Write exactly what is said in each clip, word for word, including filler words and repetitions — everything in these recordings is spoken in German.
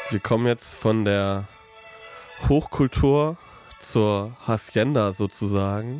Wir kommen jetzt von der Hochkultur zur Hacienda sozusagen.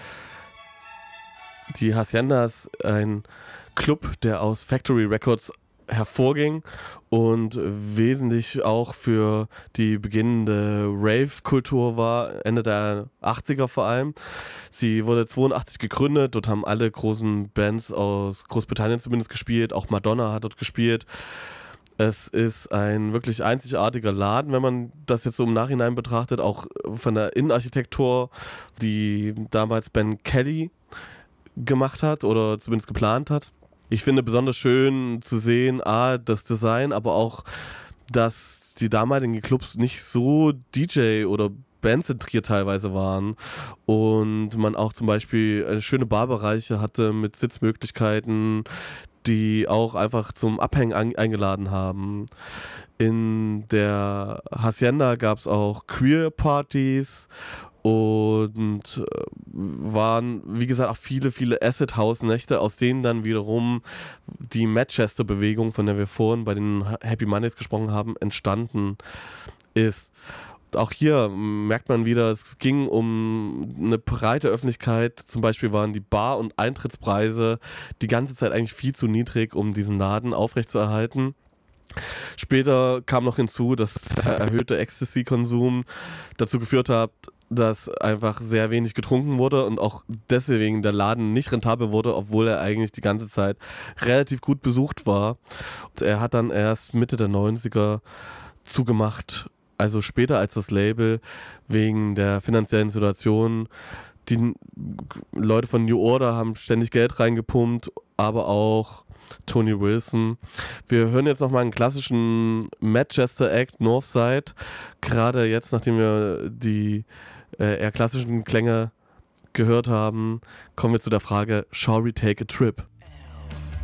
Die Hacienda ist ein Club, der aus Factory Records hervorging und wesentlich auch für die beginnende Rave-Kultur war, Ende der achtziger vor allem. Sie wurde zweiundachtzig gegründet, dort haben alle großen Bands aus Großbritannien zumindest gespielt, auch Madonna hat dort gespielt. Es ist ein wirklich einzigartiger Laden, wenn man das jetzt so im Nachhinein betrachtet, auch von der Innenarchitektur, die damals Ben Kelly gemacht hat oder zumindest geplant hat. Ich finde besonders schön zu sehen, A, das Design, aber auch, dass die damaligen Clubs nicht so D J- oder bandzentriert teilweise waren und man auch zum Beispiel eine schöne Barbereiche hatte mit Sitzmöglichkeiten, die auch einfach zum Abhängen an, eingeladen haben. In der Hacienda gab es auch Queer-Partys und waren, wie gesagt, auch viele, viele Acid-House-Nächte, aus denen dann wiederum die Manchester-Bewegung, von der wir vorhin bei den Happy Mondays gesprochen haben, entstanden ist. Auch hier merkt man wieder, es ging um eine breite Öffentlichkeit. Zum Beispiel waren die Bar- und Eintrittspreise die ganze Zeit eigentlich viel zu niedrig, um diesen Laden aufrechtzuerhalten. Später kam noch hinzu, dass der erhöhte Ecstasy-Konsum dazu geführt hat, dass einfach sehr wenig getrunken wurde und auch deswegen der Laden nicht rentabel wurde, obwohl er eigentlich die ganze Zeit relativ gut besucht war. Und er hat dann erst Mitte der neunziger zugemacht, also später als das Label, wegen der finanziellen Situation. Die Leute von New Order haben ständig Geld reingepumpt, aber auch Tony Wilson. Wir hören jetzt nochmal einen klassischen Manchester Act, Northside. Gerade jetzt, nachdem wir die äh, eher klassischen Klänge gehört haben, kommen wir zu der Frage, shall we take a trip?